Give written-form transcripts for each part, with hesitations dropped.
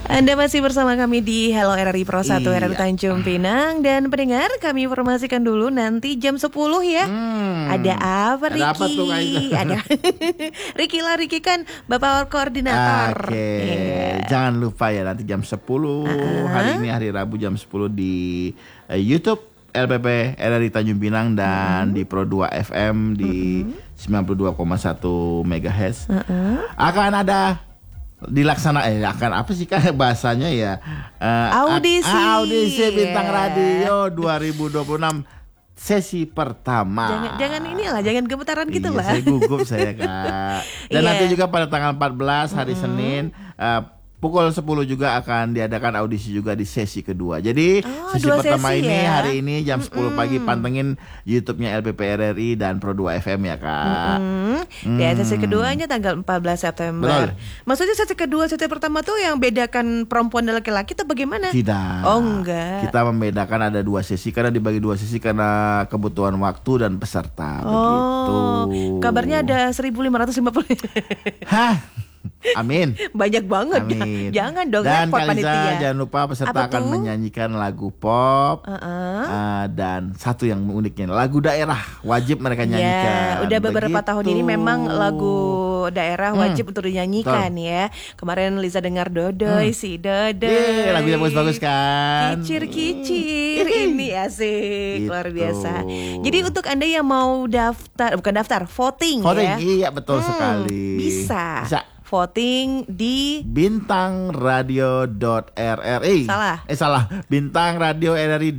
Anda masih bersama kami di Hello RRI Pro 1 RRI Tanjung Pinang. Dan pendengar, kami informasikan dulu nanti jam 10 ya. Ada apa, Ricky? Ada apa tuh, ada Ricky kan Bapak Koordinator. Oke. Jangan lupa ya nanti jam 10 hari ini hari Rabu jam 10 di YouTube LPP RRI Tanjung Pinang dan di Pro 2 FM di 92,1 MHz. Akan ada akan apa sih kan bahasanya ya, audisi bintang radio 2026 sesi pertama. Jangan gemetaran gitu lah. Saya gugup saya Kak. Dan nanti juga pada tanggal 14 hari Senin pukul 10 juga akan diadakan audisi juga di sesi kedua. Jadi sesi pertama ini ya? Hari ini jam 10 pagi pantengin YouTube-nya LPP RRI dan Pro 2 FM ya Kak. Dan sesi keduanya tanggal 14 September. Betul. Maksudnya sesi kedua, sesi pertama tuh yang bedakan perempuan dan laki-laki atau bagaimana? Tidak. Oh enggak. Kita membedakan ada 2 sesi karena dibagi 2 sesi karena kebutuhan waktu dan peserta. Begitu. Kabarnya ada 1.550. Hah? Amin. Banyak banget. Amin. Jangan dong. Dan panitia. jangan lupa peserta akan menyanyikan lagu pop dan satu yang uniknya lagu daerah wajib mereka nyanyikan. Udah beberapa tahun ini memang lagu daerah wajib untuk dinyanyikan ya. Kemarin Liza dengar Dodoy si Dodoy. Lagunya bagus-bagus kan. Kicir-kicir ini asik luar biasa. Jadi untuk Anda yang mau voting ya. Iya betul sekali. Bisa. Voting di bintangradio.rri. Salah. Bintangradio.rri.id.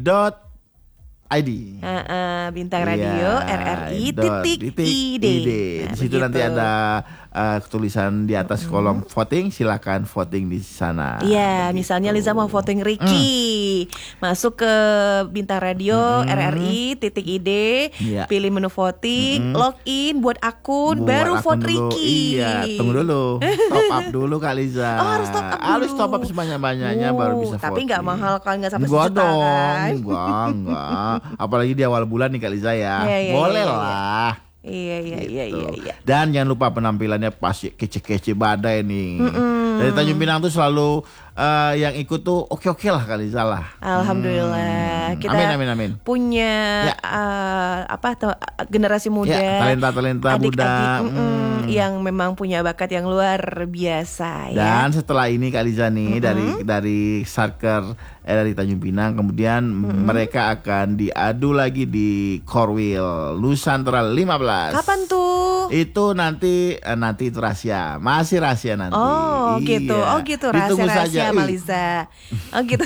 Bintang Radio RRI.id. Di situ nanti ada tulisan di atas kolom voting, silakan voting di sana. Iya, misalnya Liza mau voting Ricky, masuk ke Bintang Radio RRI.id, pilih menu voting, login, buat akun, baru vote Ricky. Iya, tunggu dulu, top up dulu Kak Liza. Harus top up sebanyak-banyaknya baru bisa voting. Tapi nggak mahal kan, nggak sampai sejuta kan? Enggak. Apalagi di awal bulan nih Kak Liza ya. Boleh lah. Iya. Dan jangan lupa penampilannya pasti kece-kece badai nih. Dari Tanjung Pinang tuh selalu yang ikut tuh oke lah kali salah. Alhamdulillah. Kita amin. punya generasi muda, talenta muda yang memang punya bakat yang luar biasa. Dan setelah ini Kak Liza nih dari Satker dari Tanjung Pinang, kemudian mereka akan diadu lagi di Korwil Nusantara 15. Kapan tuh? Itu nanti itu rahasia. Masih rahasia nanti. Oh gitu rahasia Maliza. Oh gitu.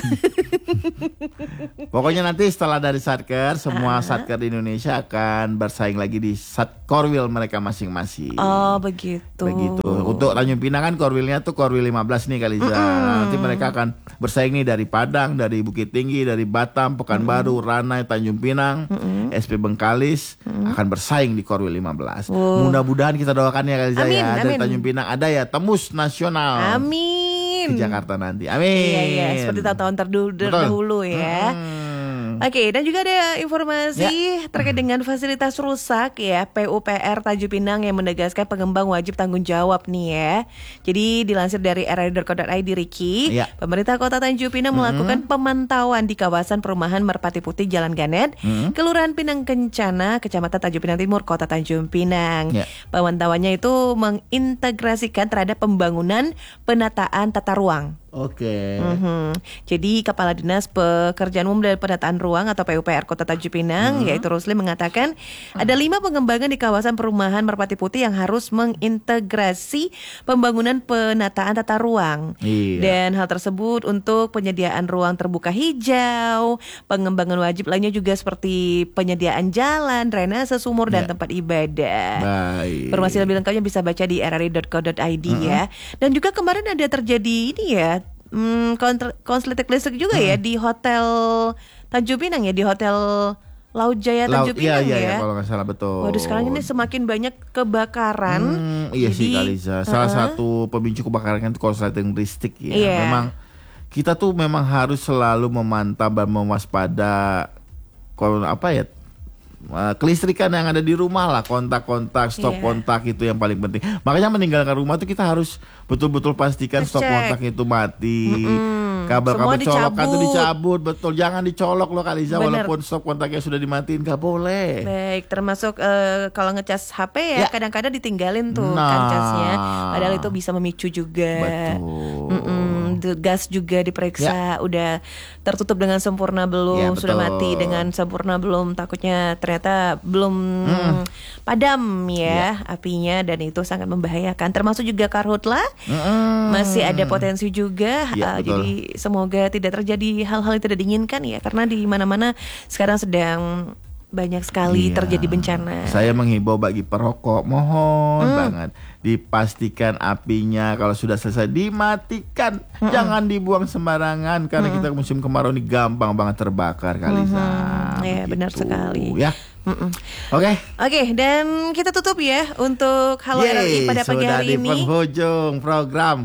Pokoknya nanti setelah dari Satker, semua Satker di Indonesia akan bersaing lagi di Korwil mereka masing-masing. Oh begitu. Untuk Tanjung Pinang kan Korwilnya tuh Korwil 15 nih Kak Liza. Nanti mereka akan bersaing nih dari Padang, dari Bukit Tinggi, dari Batam, Pekanbaru, Ranai, Tanjung Pinang, SP Bengkalis akan bersaing di Korwil 15. Mudah-mudahan kita doakan ya Kak Liza ya. Dari Tanjung Pinang ada ya tembus nasional. Amin. Ke Jakarta nanti. Amin. Iya, seperti tahun-tahun terdahulu ya. Oke, dan juga ada informasi terkait dengan fasilitas rusak ya, PUPR Tanjung Pinang yang menegaskan pengembang wajib tanggung jawab nih ya. Jadi dilansir dari rri.co.id Ricky, pemerintah Kota Tanjung Pinang melakukan pemantauan di kawasan perumahan Merpati Putih Jalan Ganet, Kelurahan Pinang Kencana, Kecamatan Tanjung Pinang Timur, Kota Tanjung Pinang. Pemantauannya itu mengintegrasikan terhadap pembangunan penataan tata ruang. Oke. Jadi Kepala Dinas Pekerjaan Umum dan Penataan Ruang atau PUPR Kota Tanjung Pinang yaitu Rusli mengatakan ada 5 pengembangan di kawasan perumahan Merpati Putih yang harus mengintegrasi pembangunan penataan tata ruang. Dan hal tersebut untuk penyediaan ruang terbuka hijau, pengembangan wajib lainnya juga seperti penyediaan jalan, drainase, sumur dan tempat ibadah. Baik. Informasi lebih lengkapnya bisa baca di rri.co.id ya. Dan juga kemarin ada terjadi ini ya, konsleting listrik juga ya di Hotel Tanjung Pinang ya, di Hotel Laut Jaya Tanjung Pinang ya. Kalau nggak salah betul. Waduh, sekarang ini semakin banyak kebakaran. Iya sih Kak Liza. Salah satu pemicu kebakaran itu konsleting listrik ya. Memang kita tuh memang harus selalu memantau dan mewaspada kelistrikan yang ada di rumah lah, kontak-kontak, stop kontak itu yang paling penting. Makanya meninggalkan rumah tuh kita harus betul-betul pastikan stop kontak itu mati. Kabel-kabel colokan itu dicabut, betul. Jangan dicolok loh Kaliza, walaupun stop kontaknya sudah dimatiin, gak boleh. Baik, termasuk kalau ngecas HP ya kadang-kadang ditinggalin tuh kancasnya. Padahal itu bisa memicu juga. Betul. Gas juga diperiksa, udah tertutup dengan sempurna belum, sudah mati dengan sempurna belum, takutnya ternyata belum padam apinya, dan itu sangat membahayakan. Termasuk juga karhutla masih ada potensi juga, jadi semoga tidak terjadi hal-hal yang tidak diinginkan ya, karena di mana-mana sekarang sedang banyak sekali terjadi bencana. Saya menghimbau bagi perokok, mohon banget dipastikan apinya kalau sudah selesai dimatikan, jangan dibuang sembarangan, karena kita musim kemarau ini gampang banget terbakar Kaliza. Ya benar sekali. Ya. Oke, dan kita tutup ya untuk Halo RRI pada pagi hari ini. Sudah di penghujung program.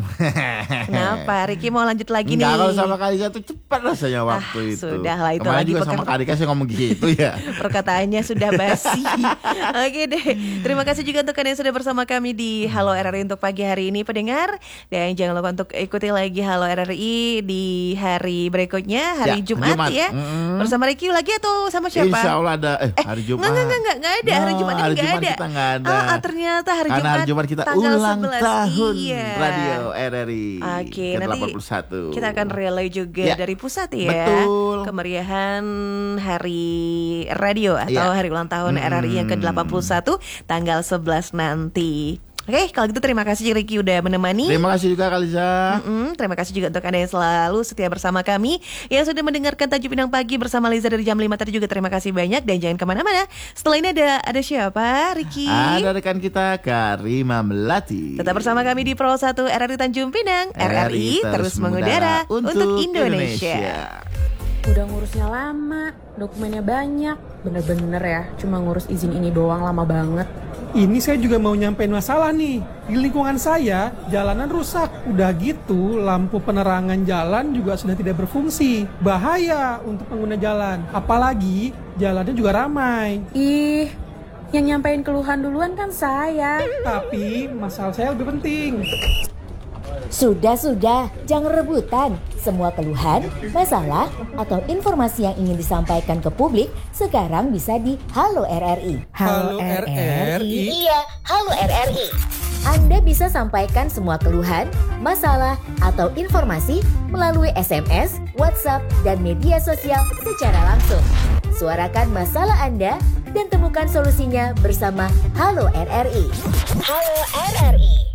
Kenapa? Ricky mau lanjut lagi nih? Kalau sama Kalisa tuh cepat rasanya waktu itu. Sudahlah, itu kemarin lagi juga sama Kalika saya ngomong gitu ya. Perkataannya sudah basi. Oke deh. Terima kasih juga untuk kalian yang sudah bersama kami di Halo RRI untuk pagi hari ini, pendengar. Dan jangan lupa untuk ikuti lagi Halo RRI di hari berikutnya, hari Jumat ya. Bersama Ricky lagi atau sama siapa? Insya Allah ada hari Jumat. Enggak ada. Hari Jumat ini enggak ada. Kita enggak ada. Ternyata hari Karena hari Jumat kita ulang 11. tahun Radio RRI. Oke, nanti ke-81. kita akan relay juga dari pusat ya. Betul. Kemeriahan hari radio atau hari ulang tahun RRI yang ke-81 tanggal 11 nanti. Oke, kalau gitu terima kasih Ricky udah menemani. Terima kasih juga Kaliza. Terima kasih juga untuk Anda yang selalu setia bersama kami, yang sudah mendengarkan Tajuk Pinang Pagi bersama Liza dari jam 5 tadi juga terima kasih banyak. Dan jangan kemana-mana. Setelah ini ada siapa, Ricky? Ada rekan kita Karima Melati. Tetap bersama kami di Pro 1 RRI Tanjung Pinang. RRI terus mengudara untuk Indonesia. Udah ngurusnya lama, dokumennya banyak. Bener-bener ya, cuma ngurus izin ini doang lama banget. Ini saya juga mau nyampein masalah nih. Di lingkungan saya, jalanan rusak. Udah gitu, lampu penerangan jalan juga sudah tidak berfungsi. Bahaya untuk pengguna jalan. Apalagi, jalannya juga ramai. Ih, yang nyampein keluhan duluan kan saya. Tapi, masalah saya lebih penting. Sudah, jangan rebutan. Semua keluhan, masalah, atau informasi yang ingin disampaikan ke publik sekarang bisa di Halo RRI. Halo RRI? Iya, Halo RRI. Anda bisa sampaikan semua keluhan, masalah, atau informasi melalui SMS, WhatsApp, dan media sosial secara langsung. Suarakan masalah Anda dan temukan solusinya bersama Halo RRI. Halo RRI.